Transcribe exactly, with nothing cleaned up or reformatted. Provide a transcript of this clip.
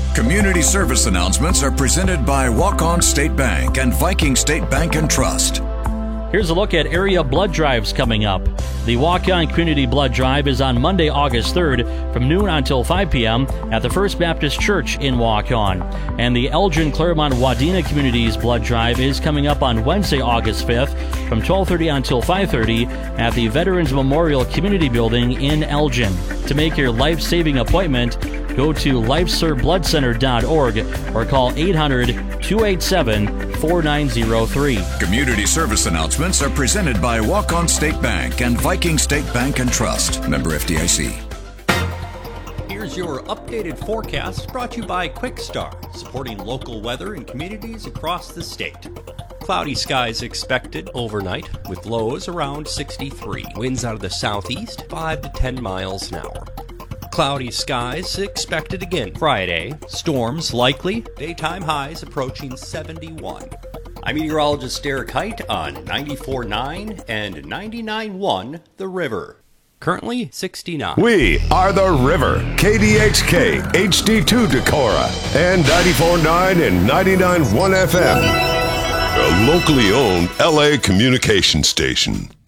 Community service announcements are presented by Walk-On State Bank and Viking State Bank and Trust. Here's a look at area blood drives coming up. The Walk-On Community Blood Drive is on Monday, August third from noon until five p.m. at the First Baptist Church in Walk-On. And the Elgin Claremont Wadena Communities Blood Drive is coming up on Wednesday, August fifth from twelve thirty until five thirty at the Veterans Memorial Community Building in Elgin. To make your life-saving appointment, go to life serve blood center dot org or call eight hundred, two eight seven, four nine zero three. Community service announcements are presented by Walk-On State Bank and Viking State Bank and Trust. Member F D I C. Here's your updated forecast brought to you by QuickStar, supporting local weather in communities across the state. Cloudy skies expected overnight with lows around sixty-three. Winds out of the southeast, five to ten miles an hour. Cloudy skies expected again Friday. Storms likely. Daytime highs approaching seventy-one. I'm meteorologist Derek Height on ninety-four point nine and ninety-nine point one The River. Currently sixty-nine. We are The River, K D H K, H D two Decorah, and ninety-four point nine and ninety-nine point one F M. A locally owned L A communication station.